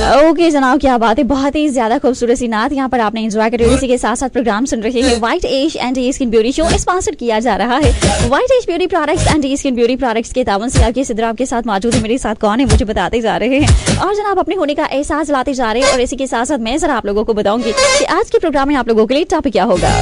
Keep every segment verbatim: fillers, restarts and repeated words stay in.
Okay जनाब, क्या बात है, बहुत ही ज्यादा खूबसूरत सी नात यहाँ पर आपने एंजॉय करी। इसी के साथ साथ प्रोग्राम सुन रहे हैं white as and skin beauty show sponsor किया जा रहा है white as beauty products and skin beauty products के तावन से। आपके सिद्रा आपके साथ मौजूद है, मेरे साथ कौन है मुझे बताते जा रहे हैं और जनाब अपने होने का एहसास लाते जा रहे हैं। और इसी के साथ साथ मैं जरा आप लोगों को बताऊंगी कि आज के प्रोग्राम में आप लोगों के लिए टॉपिक क्या होगा।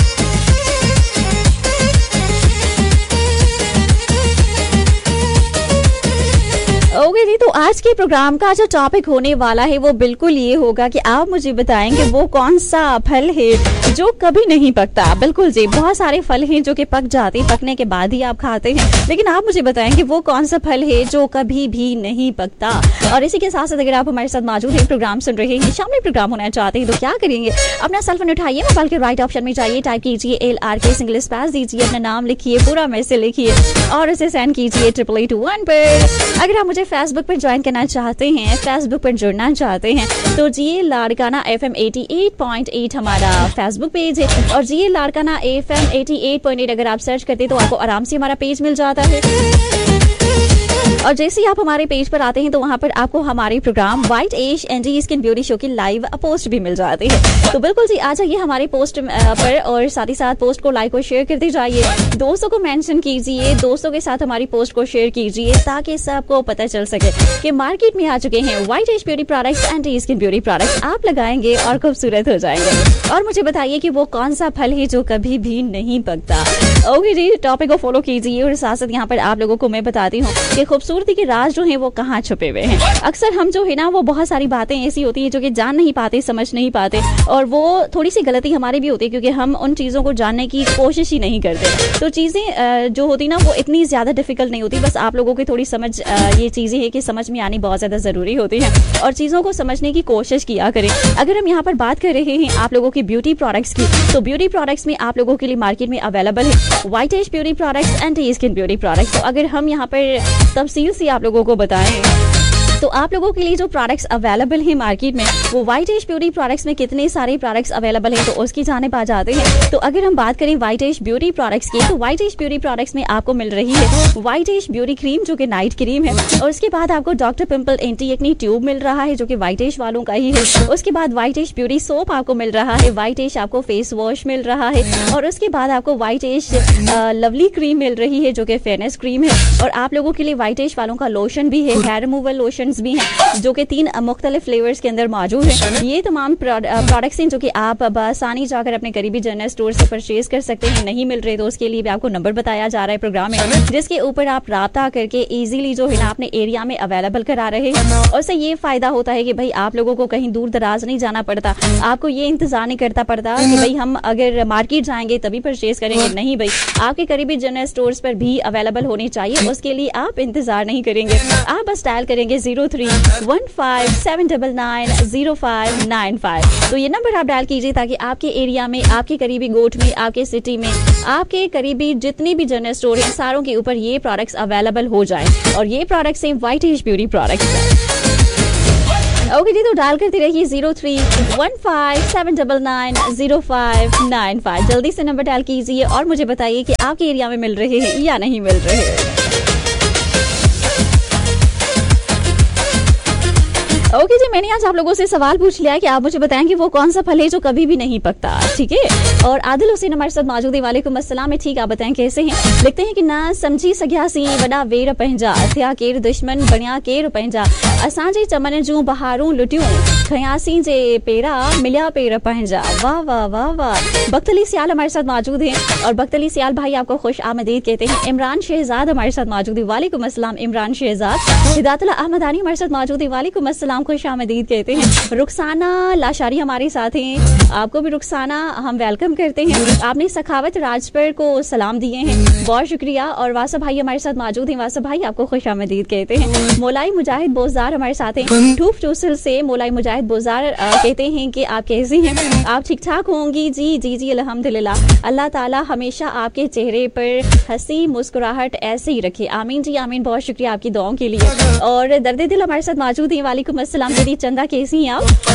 ओके जी, तो आज के प्रोग्राम का जो टॉपिक होने वाला है वो बिल्कुल ये होगा कि आप मुझे बताएंगे वो कौन सा फल है जो कभी नहीं पकता। बिल्कुल जी, बहुत सारे फल हैं जो कि पक जाते, पकने के बाद ही आप खाते हैं, लेकिन आप मुझे बताएंगे वो कौन सा फल है जो कभी भी नहीं पकता। और इसी के साथ साथ अगर आप हमारे साथ मौजूद हैं, प्रोग्राम सुन रहे हैं, शामिल प्रोग्राम होना चाहते हैं तो क्या करेंगे, अपना सेल फोन उठाइए, मोबाइल के राइट ऑप्शन में जाइए, टाइप कीजिए एल आर के सिंगल स्पेस दीजिए, अपना नाम लिखिए, पूरा मैसेज लिखिए और उसे सेंड कीजिए ट्रिपल एट वन पर। अगर आप मुझे फेसबुक पर ज्वाइन करना चाहते हैं, फेसबुक पर जुड़ना चाहते हैं तो जी Larkana F M eighty eight point eight हमारा फेसबुक पेज है और जी Larkana F M eighty eight point eight अगर आप सर्च करते हैं तो आपको आराम से हमारा पेज मिल जाता है। और जैसे ही आप हमारे पेज पर आते हैं तो वहाँ पर आपको हमारे programme white as and skin beauty show की लाइव पोस्ट भी मिल जाती है। तो बिल्कुल जी आ जाइए हमारे पोस्ट पर और साथ ही साथ पोस्ट को लाइक और शेयर करते जाइए, दोस्तों को मेंशन कीजिए, दोस्तों के साथ हमारी पोस्ट को शेयर कीजिए ताकि सबको पता चल सके कि मार्केट में आ चुके हैं white as beauty products and skin beauty products. आप लगाएंगे और खूबसूरत हो जाएंगे। और मुझे बताइए कि वो कौन सा फल है जो कभी भी नहीं पकता। ओके जी, टॉपिक को फॉलो कीजिए और साथ साथ यहाँ पर आप लोगों को मैं बताती हूँ कि खूबसूरती के राज जो है वो कहाँ छुपे हुए हैं। अक्सर हम जो है ना वो बहुत सारी बातें ऐसी होती है जो कि जान नहीं पाते, समझ नहीं पाते और वो थोड़ी सी गलती हमारी भी होती है क्योंकि हम उन चीज़ों को जानने की कोशिश ही नहीं करते। तो चीज़ें जो होती ना वो इतनी ज़्यादा डिफिकल्ट नहीं होती, बस आप लोगों की थोड़ी समझ ये चीज़ें है कि समझ में आनी बहुत ज़्यादा ज़रूरी होती है और चीज़ों को समझने की कोशिश किया करें। अगर हम यहाँ पर बात कर रहे हैं आप लोगों की ब्यूटी प्रोडक्ट्स की, तो ब्यूटी प्रोडक्ट्स में आप लोगों के लिए मार्केट में अवेलेबल है white as beauty products and skin beauty products. तो अगर हम यहाँ पर तफसील से आप लोगों को बताएं तो आप लोगों के लिए जो प्रोडक्ट्स अवेलेबल हैं मार्केट में वो व्हाइट एज ब्यूटी प्रोडक्ट्स में कितने सारे प्रोडक्ट्स अवेलेबल हैं तो उसकी जानिब आ जाते हैं। तो अगर हम बात करें व्हाइट एज ब्यूटी प्रोडक्ट्स की तो व्हाइट एज ब्यूटी प्रोडक्ट्स में आपको मिल रही है व्हाइट एज ब्यूटी क्रीम जो कि नाइट क्रीम है और उसके बाद आपको doctor pimple anti acne tube मिल रहा है जो कि व्हाइट एज वालों का ही है। उसके बाद व्हाइट एज ब्यूटी सोप आपको मिल रहा है, व्हाइट एज आपको फेस वॉश मिल रहा है और उसके बाद आपको व्हाइट एज लवली क्रीम मिल रही है जो कि फेयरनेस क्रीम है। और आप लोगों के लिए व्हाइट एज वालों का लोशन भी है, हेयर रिमूवल लोशंस भी हैं जो कि तीन मुख्तलिफ फ्लेवर्स के अंदर मौजूद है। ये तमाम प्रोडक्ट्स हैं जो कि आप आसानी जाकर अपने करीबी जनरल स्टोर से परचेज कर सकते हैं। नहीं मिल रहे तो उसके लिए भी आपको नंबर बताया जा रहा है प्रोग्राम में जिसके ऊपर आप राब्ता करके इजीली जो है ना अपने एरिया में अवेलेबल करा रहे हैं। और उससे ये फायदा होता है कि भाई आप लोगों को कहीं दूर दराज नहीं जाना पड़ता, आपको ये इंतजार नहीं करता पड़ता कि भाई हम अगर मार्केट जाएंगे तभी परचेज करेंगे। नहीं भाई, आपके करीबी जनरल स्टोर्स पर भी अवेलेबल होनी चाहिए, उसके लिए आप इंतजार नहीं करेंगे, आप बस डायल करेंगे zero three one five seven double nine zero five nine five. तो ये नंबर आप डायल कीजिए ताकि आपके एरिया में, आपके करीबी गोट में, आपके सिटी में, आपके करीबी जितनी भी जनरल स्टोर हैं सारों के ऊपर ये प्रोडक्ट्स अवेलेबल हो जाएं। और ये प्रोडक्ट्स हैं white as beauty products. Okay जी, तो डायल करते रहिए zero three one five seven double nine zero five nine five. जल्दी से नंबर डायल कीजिए और मुझे बताइए कि आपके एरिया में मिल रहे हैं या नहीं मिल रहे हैं। ओके okay जी, मैंने आज आप लोगों से सवाल पूछ लिया है कि आप मुझे बताएं कि वो कौन सा फल है जो कभी भी नहीं पकता। ठीक है, और आदिल हुसैन हमारे साथ मौजूद है। वालेकुम अस्सलाम। है ठीक, आप बताएं कैसे हैं। लिखते हैं कि ना समझी सग्यासी वडा वेर पंहिंजा थिया केर दुश्मन बनिया केर पंहिंजा असांजे चमन जूं बहारूं लुटियूं खयासी जे पेरा मिलिया पेर पंहिंजा। वाह वाह वाह वाह। बख्तली सियाल हमारे साथ मौजूद हैं और बख्तली सियाल भाई आपको खुश आमदीद कहते हैं। इमरान शहजाद हमारे साथ मौजूद है। वालेकुम अस्सलाम इमरान शहजाद। हिदायतुल्लाह अहमदानी हमारे साथ मौजूद है। वालेकुम अस्सलाम, खुश आमदीद कहते हैं। रुखसाना लाशारी हमारे साथ हैं, आपको भी रुखसाना हम वेलकम करते हैं। आपने सखावत राजपर को सलाम दिए हैं, बहुत शुक्रिया। और वासा भाई हमारे साथ मौजूद हैं। वासा भाई आपको खुश आमदीद कहते हैं। मोलाई मुजाहिद बोजार हमारे साथ हैं ठूफ चूसल से। मोलाई मुजाहिद बोजार कहते हैं कि आप कैसी हैं, आप ठीक ठाक होंगी। जी जी जी अल्हम्दुलिल्लाह, अल्लाह ताला हमेशा आपके चेहरे पर हंसी मुस्कुराहट ऐसे ही रखे। आमीन जी आमीन, बहुत शुक्रिया आपकी दुआओं के लिए। और दर्द दिल हमारे साथ मौजूद हैं। वालेकुम अस्सलाम दीदी चंदा, कैसी हैं आप?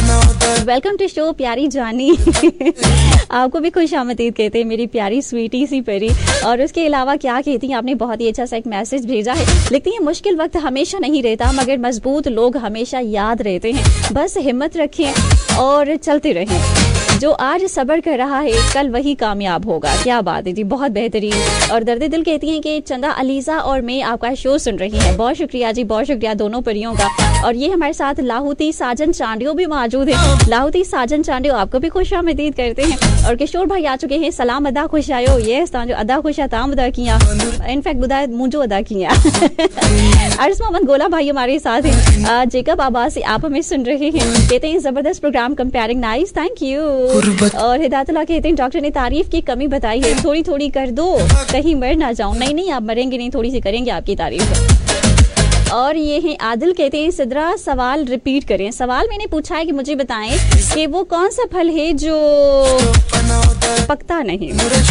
वेलकम टू शो प्यारी जानी। आपको भी खुश आमदीद कहते हैं मेरी प्यारी स्वीटी सी परी। और उसके अलावा क्या कहती हैं, आपने बहुत ही अच्छा सा एक मैसेज भेजा है। लिखती हैं मुश्किल वक्त हमेशा नहीं रहता मगर मजबूत लोग हमेशा याद रहते हैं। बस हिम्मत रखें और चलते रहें। जो आज सब्र कर रहा है कल वही कामयाब होगा। क्या बात है जी, बहुत बेहतरीन। और दर्द दिल कहती हैं कि चंदा अलीजा और मैं आपका शो सुन रही हैं। बहुत शुक्रिया जी, बहुत शुक्रिया दोनों परियों का। और ये हमारे साथ लाहौती साजन चांडियो भी मौजूद है। लाहौती साजन चांडियो आपको भी खुश आमदीद करते हैं। और किशोर भाई आ चुके हैं। सलाम अदा खुश आयो। ये जो अदा खुश ताम अदा किया, इनफैक्ट बुधा मुझो अदा किया। अर्ज मोहम्मद गोला भाई हमारे साथ हैं। जेकब आबाद से आप हमें सुन रहे हैं। कहते हैं जबरदस्त programme, comparing nice, thank you. और हिदायतुल्लाह कहते हैं डॉक्टर ने तारीफ की कमी बताई है, थोड़ी थोड़ी कर दो कहीं मर ना जाऊं। नहीं नहीं आप मरेंगे नहीं, थोड़ी सी करेंगे आपकी तारीफ। और ये हैं आदिल कहते हैं सिद्रा सवाल रिपीट करें। सवाल मैंने पूछा है कि मुझे बताएं कि वो कौन सा फल है जो पकता नहीं।